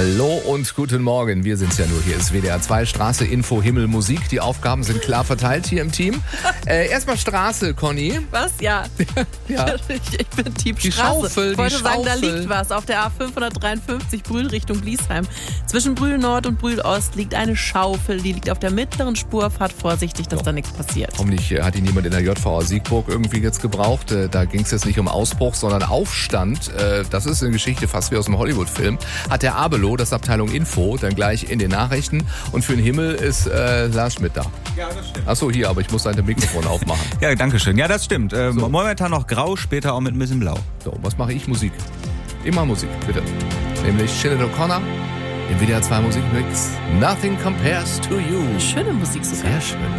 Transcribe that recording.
Hallo und guten Morgen. Wir sind's ja nur. Hier ist WDR 2, Straße, Info, Himmel, Musik. Die Aufgaben sind klar verteilt hier im Team. Erstmal Straße, Conny. Was? Ja. Ja. Ich bin Team Die Straße. Schaufel, ich wollte die sagen, da Schaufel. liegt was. Auf der A553 Brühl Richtung Bliesheim. Zwischen Brühl Nord und Brühl Ost liegt eine Schaufel. Die liegt auf der mittleren Spur. Fahrt vorsichtig, dass da nichts passiert. Hoffentlich hat ihn niemand in der JVA Siegburg irgendwie jetzt gebraucht. Da ging es jetzt nicht um Ausbruch, sondern Aufstand. Das ist eine Geschichte fast wie aus einem Hollywood-Film. Hat der Abelow, das Abteilung Info, dann gleich in den Nachrichten. Und für den Himmel ist Lars Schmidt da. Ja, das stimmt. Achso, hier, aber ich muss dein Mikrofon aufmachen. Ja, danke schön. Ja, das stimmt. Momentan noch grau, später auch mit ein bisschen blau. So, was mache ich? Musik. Immer Musik, bitte. Nämlich Sinead O'Connor im WDR 2 Musikmix. Nothing compares to you. Schöne Musik sogar. Sehr schön.